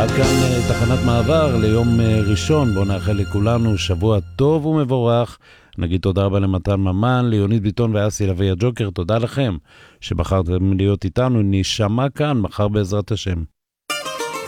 עד כאן תחנת מעבר ליום ראשון. בואו נאחל לכולנו שבוע טוב ומבורך. נגיד תודה רבה למתן ממן, ליונית ביטון ואסי לוי הג'וקר. תודה לכם שבחרתם להיות איתנו. נשמע כאן מחר בעזרת השם.